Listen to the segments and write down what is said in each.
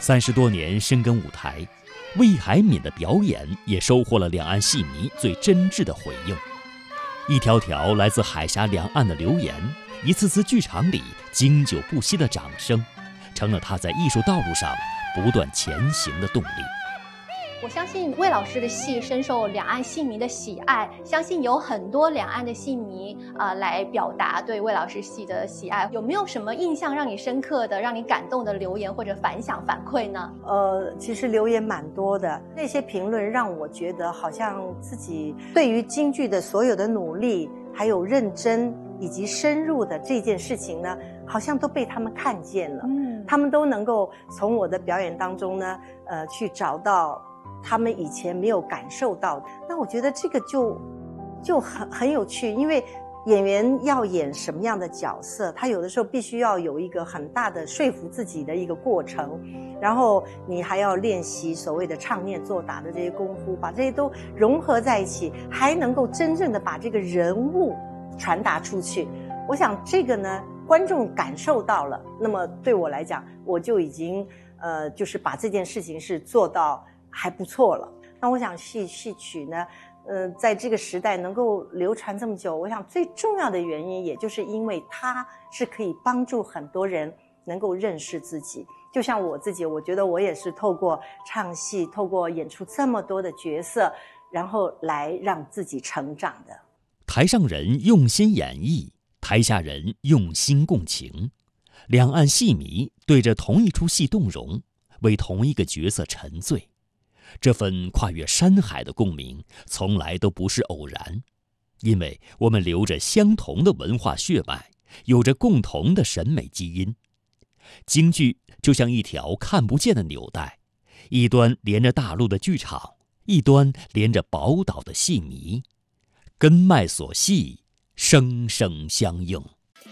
30多年深耕舞台，魏海敏的表演也收获了两岸戏迷最真挚的回应。一条条来自海峡两岸的留言，一次次剧场里经久不息的掌声，成了他在艺术道路上不断前行的动力。 我相信魏老师的戏深受两岸戏迷的喜爱，相信有很多两岸的戏迷来表达对魏老师戏的喜爱。有没有什么印象让你深刻的、让你感动的留言或者反馈呢？ 其实留言蛮多的，那些评论让我觉得好像自己对于京剧的所有的努力，还有认真以及深入的这件事情呢，好像都被他们看见了。他们都能够从我的表演当中呢，去找到他们以前没有感受到的。那我觉得这个就很有趣，因为演员要演什么样的角色，他有的时候必须要有一个很大的说服自己的一个过程，然后你还要练习所谓的唱念做打的这些功夫，把这些都融合在一起，还能够真正的把这个人物传达出去。我想这个呢，观众感受到了，那么对我来讲，我就已经就是把这件事情是做到还不错了。那我想戏曲呢，在这个时代能够流传这么久，我想最重要的原因，也就是因为它是可以帮助很多人能够认识自己。就像我自己，我觉得我也是透过唱戏，透过演出这么多的角色，然后来让自己成长的。 台上人用心演绎，台下人用心共情，两岸戏迷对着同一出戏动容，为同一个角色沉醉。这份跨越山海的共鸣从来都不是偶然，因为我们流着相同的文化血脉，有着共同的审美基因。京剧就像一条看不见的纽带，一端连着大陆的剧场，一端连着宝岛的戏迷，根脉所系，生生相应。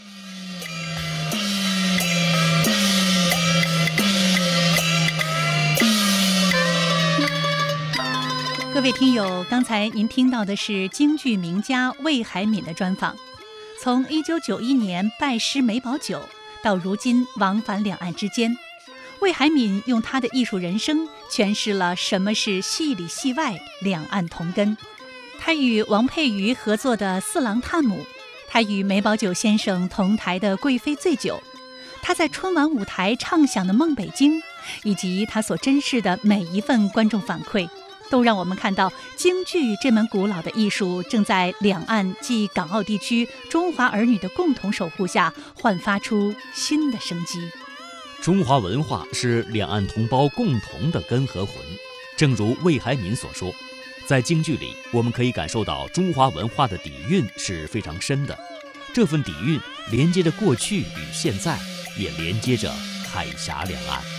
各位听友，刚才您听到的是京剧名家魏海敏的专访。从1991年拜师梅葆玖到如今往返两岸之间，魏海敏用他的艺术人生诠释了什么是戏里戏外两岸同根。他与王佩瑜合作的《四郎探母》，他与梅葆玖先生同台的《贵妃醉酒》，他在春晚舞台唱响的《梦北京》，以及他所珍视的每一份观众反馈，都让我们看到京剧这门古老的艺术正在两岸及港澳地区中华儿女的共同守护下焕发出新的生机。 中华文化是两岸同胞共同的根和魂，正如魏海敏所说，在京剧里我们可以感受到中华文化的底蕴是非常深的，这份底蕴连接着过去与现在，也连接着海峡两岸。